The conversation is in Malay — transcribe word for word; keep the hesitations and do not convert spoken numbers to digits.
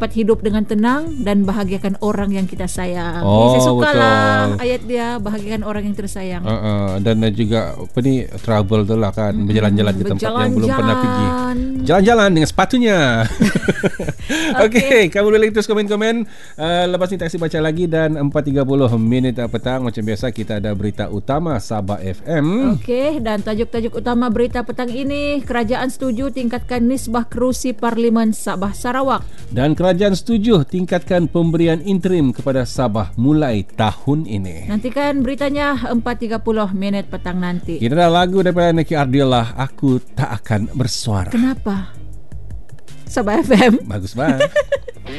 dapat hidup dengan tenang dan bahagiakan orang yang kita sayang. Oh, Saya suka betul. lah ayat dia, bahagiakan orang yang tersayang. Uh, uh, dan uh, juga apa ni, travel tu lah kan, Mm-mm. berjalan-jalan ke tempat yang belum pernah pergi. Jalan-jalan dengan sepatunya. Okey, okay, kamu boleh terus komen-komen. Uh, lepas ni taksi baca lagi dan empat tiga puluh minit petang macam biasa kita ada berita utama Sabah F M. Okey, dan tajuk-tajuk utama berita petang ini, kerajaan setuju tingkatkan nisbah kerusi Parlimen Sabah Sarawak. Dan kerajaan setuju tingkatkan pemberian interim kepada Sabah mulai tahun ini. Nantikan beritanya empat tiga puluh minit petang nanti. Kita ada lagu daripada Neki Ardila, Aku Tak Akan Bersuara. Kenapa? Sabah F M. Bagus banget.